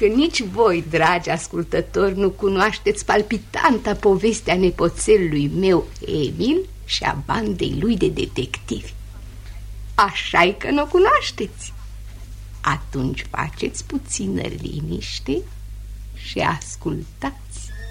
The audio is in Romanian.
că nici voi, dragi ascultători, nu cunoașteți palpitanta povestea nepoțelului meu Emil și a bandei lui de detectivi. Așa-i că nu o cunoașteți. Atunci faceți puțină liniște și ascultați.